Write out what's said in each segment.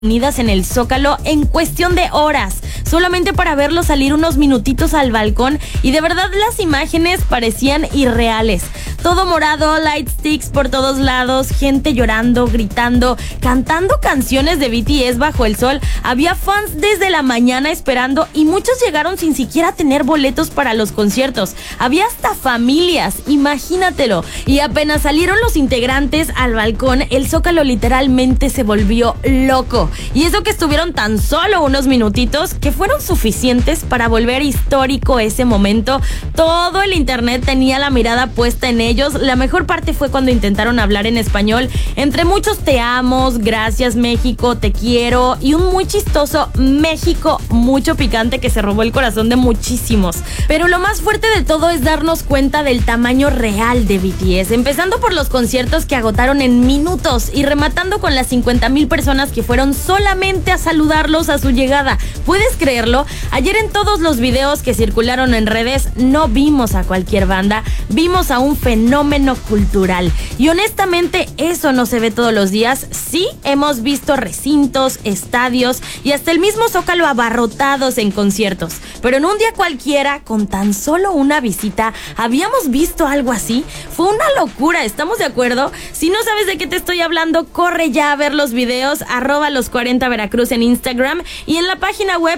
unidas en el Zócalo en cuestión de horas, solamente para verlo salir unos minutitos al balcón, y de verdad las imágenes parecían irreales. Todo morado, light sticks por todos lados, gente llorando, gritando, cantando canciones de BTS bajo el sol. Había fans desde la mañana esperando y muchos llegaron sin siquiera tener boletos para los conciertos. Había hasta familias, imagínatelo. Y apenas salieron los integrantes al balcón, el Zócalo literalmente se volvió loco. Y eso que estuvieron tan solo unos minutitos, que fueron suficientes para volver histórico ese momento. Todo el internet tenía la mirada puesta en ellos. La mejor parte fue cuando intentaron hablar en español, entre muchos te amos, gracias México, te quiero, y un muy chistoso México mucho picante que se robó el corazón de muchísimos. Pero lo más fuerte de todo es darnos cuenta del tamaño real de BTS, empezando por los conciertos que agotaron en minutos y rematando con las 50,000 personas que fueron solamente a saludarlos a su llegada. ¿Puedes creerlo? Ayer en todos los videos que circularon en redes no vimos a cualquier banda, vimos a un fenómeno cultural. Y honestamente eso no se ve todos los días. Sí, hemos visto recintos, estadios y hasta el mismo Zócalo abarrotados en conciertos. Pero en un día cualquiera, con tan solo una visita, ¿habíamos visto algo así? Fue una locura, ¿estamos de acuerdo? Si no sabes de qué te estoy hablando, corre ya a ver los videos, @los40 Veracruz en Instagram, y en la página web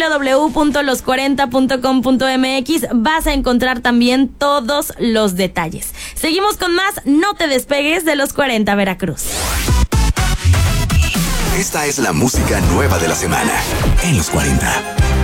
www.los40.com.mx vas a encontrar también todos los detalles. Seguimos con más, no te despegues de Los 40 Veracruz. Esta es la música nueva de la semana en Los 40.